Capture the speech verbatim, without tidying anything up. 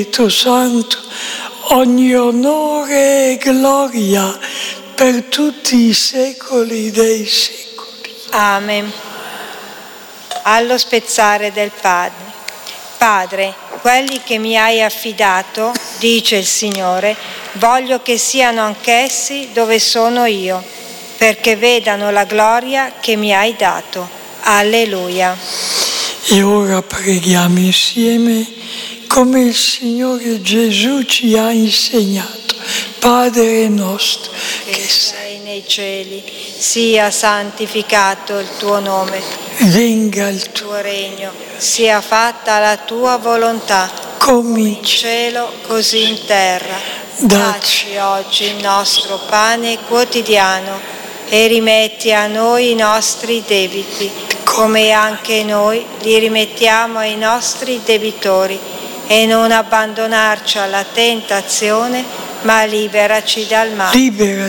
Spirito Santo, ogni onore e gloria per tutti i secoli dei secoli. Amen. Allo spezzare del Padre. Padre, quelli che mi hai affidato, dice il Signore, voglio che siano anch'essi dove sono io, perché vedano la gloria che mi hai dato. Alleluia. E ora preghiamo insieme come il Signore Gesù ci ha insegnato. Padre nostro, che sei nei cieli, sia santificato il tuo nome, venga il tuo tuo regno, sia fatta la tua volontà, come in cielo così in terra. Dacci oggi il nostro pane quotidiano e rimetti a noi i nostri debiti, come anche noi li rimettiamo ai nostri debitori, e non abbandonarci alla tentazione, ma liberaci dal male. libera